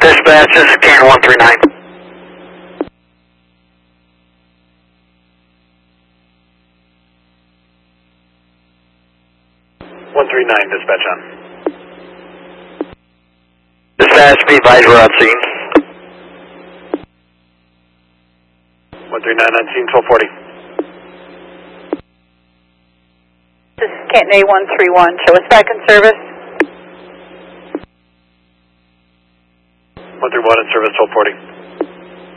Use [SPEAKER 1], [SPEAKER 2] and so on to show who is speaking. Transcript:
[SPEAKER 1] Dispatch, this is Can 139.
[SPEAKER 2] Dispatch on.
[SPEAKER 1] Dispatch, be advised we're on scene.
[SPEAKER 2] 139 on scene, 1240.
[SPEAKER 3] This is Canton A131. Show us back in service.
[SPEAKER 2] 131 in service, 1240.